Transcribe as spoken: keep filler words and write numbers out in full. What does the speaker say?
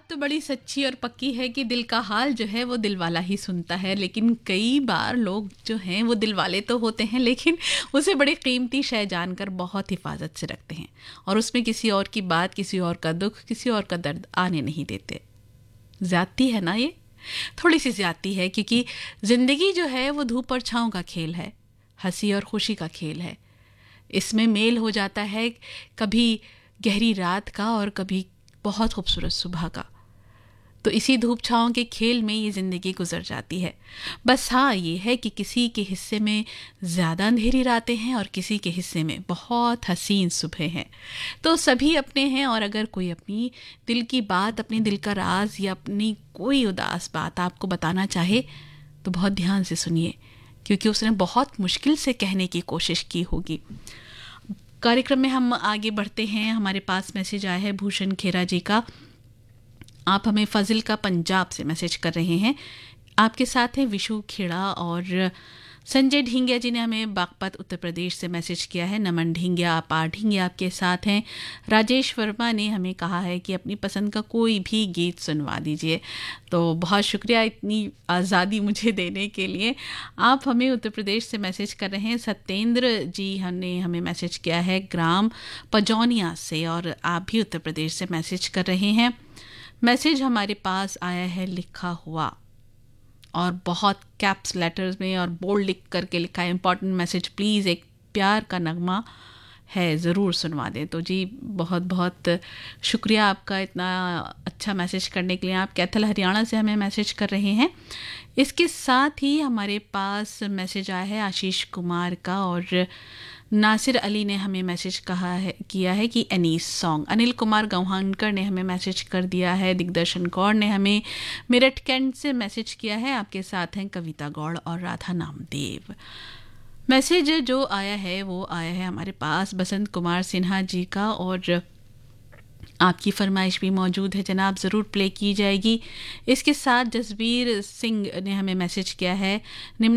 बात तो बड़ी सच्ची और पक्की है कि दिल का हाल जो है वो दिल वाला ही सुनता है, लेकिन कई बार लोग जो हैं वो दिल वाले तो होते हैं लेकिन उसे बड़ी कीमती शय जानकर बहुत हिफाजत से रखते हैं और उसमें किसी और की बात, किसी और का दुख, किसी और का दर्द आने नहीं देते। ज़्यादती है ना ये, थोड़ी सी ज़्यादती है, क्योंकि ज़िंदगी जो है वो धूप और छाँव का खेल है, हंसी और खुशी का खेल है। इसमें मेल हो जाता है कभी गहरी रात का और कभी बहुत खूबसूरत सुबह का। तो इसी धूप छाँव के खेल में ये ज़िंदगी गुजर जाती है। बस हाँ, ये है कि किसी के हिस्से में ज़्यादा अंधेरी रातें हैं और किसी के हिस्से में बहुत हसीन सुबह हैं। तो सभी अपने हैं, और अगर कोई अपनी दिल की बात, अपने दिल का राज या अपनी कोई उदास बात आपको बताना चाहे तो बहुत ध्यान से सुनिए, क्योंकि उसने बहुत मुश्किल से कहने की कोशिश की होगी। कार्यक्रम में हम आगे बढ़ते हैं। हमारे पास मैसेज आया है भूषण खेरा जी का। आप हमें फजिल का पंजाब से मैसेज कर रहे हैं। आपके साथ हैं विशु खेड़ा और संजय ढींगिया जी ने हमें बागपत उत्तर प्रदेश से मैसेज किया है। नमन ढींगिया, अपार ढींगिया आपके साथ हैं। राजेश वर्मा ने हमें कहा है कि अपनी पसंद का कोई भी गीत सुनवा दीजिए। तो बहुत शुक्रिया इतनी आज़ादी मुझे देने के लिए। आप हमें उत्तर प्रदेश से मैसेज कर रहे हैं। सत्येंद्र जी हमने हमें मैसेज किया है ग्राम पजौनिया से, और आप भी उत्तर प्रदेश से मैसेज कर रहे हैं। मैसेज हमारे पास आया है लिखा हुआ और बहुत कैप्स लेटर्स में और बोल्ड लिख करके लिखा है, इम्पॉर्टेंट मैसेज, प्लीज़ एक प्यार का नगमा है, ज़रूर सुनवा दें। तो जी बहुत बहुत शुक्रिया आपका इतना अच्छा मैसेज करने के लिए। आप कैथल हरियाणा से हमें मैसेज कर रहे हैं। इसके साथ ही हमारे पास मैसेज आया है आशीष कुमार का, और नासिर अली ने हमें मैसेज कहा है किया है कि एनीस सॉन्ग। अनिल कुमार गौहानकर ने हमें मैसेज कर दिया है। दिग्दर्शन कौर ने हमें मेरठ कैंट से मैसेज किया है। आपके साथ हैं कविता गौड़ और राधा नामदेव। मैसेज जो आया है वो आया है हमारे पास बसंत कुमार सिन्हा जी का, और आपकी फरमाइश भी मौजूद है जनाब, ज़रूर प्ले की जाएगी। इसके साथ जसबीर सिंह ने हमें मैसेज किया है। निम्न